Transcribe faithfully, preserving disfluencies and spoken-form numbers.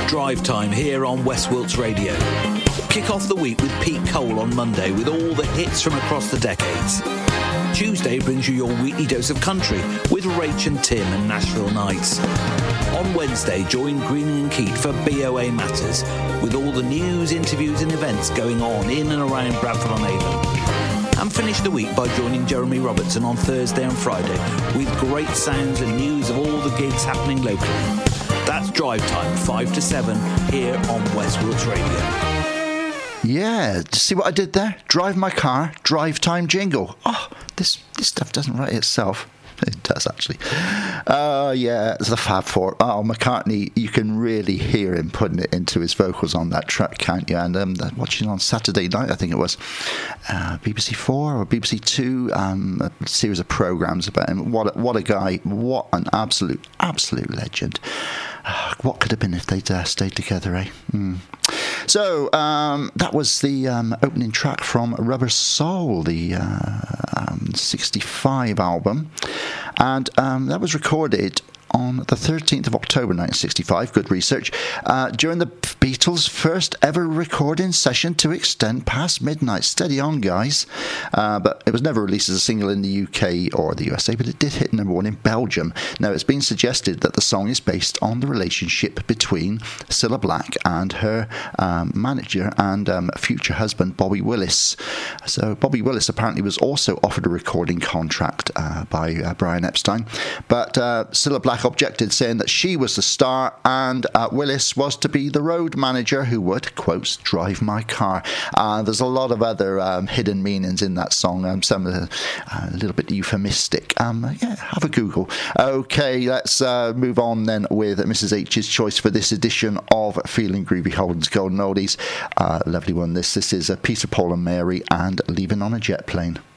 Drive Time here on West Wilts Radio. Kick off the week with Pete Cole on Monday with all the hits from across the decades. Tuesday brings you your weekly dose of country with Rach and Tim and Nashville Nights. On Wednesday, join Greening and Keat for B O A Matters with all the news, interviews and events going on in and around Bradford-on-Avon. And finish the week by joining Jeremy Robertson on Thursday and Friday with great sounds and news of all the gigs happening locally. That's Drive Time, five to seven, here on West Wilts Radio. Yeah, see what I did there? Drive my car, drive time jingle. Oh, this this stuff doesn't write itself. It does, actually. Uh, yeah, it's the Fab Four. Oh, McCartney, you can really hear him putting it into his vocals on that track, can't you? And um, watching on Saturday night, I think it was, uh, B B C Four or B B C Two, um, a series of programmes about him. What a, what a guy. What an absolute, absolute legend. Uh, what could have been if they'd uh, stayed together, eh? Mm. So, um, that was the um, opening track from Rubber Soul, the uh, um, sixty-five album. And um, that was recorded on the thirteenth of October nineteen sixty-five, good research, uh, during the Beatles' first ever recording session to extend past midnight. Steady on, guys. Uh, but it was never released as a single in the U K or the U S A, but it did hit number one in Belgium. Now, it's been suggested that the song is based on the relationship between Cilla Black and her um, manager and um, future husband, Bobby Willis. So Bobby Willis apparently was also offered a recording contract uh, by uh, Brian Epstein, but uh, Cilla Black objected, saying that she was the star and uh, Willis was to be the road manager who would, quotes, drive my car. Uh, there's a lot of other um, hidden meanings in that song, um, some uh, a little bit euphemistic. Um, yeah, have a Google. Okay, let's uh, move on then with Missus H's choice for this edition of Feeling Groovy, Holden's Golden Oldies. Uh, lovely one this. This is uh, Peter, Paul and Mary and Leaving on a Jet Plane.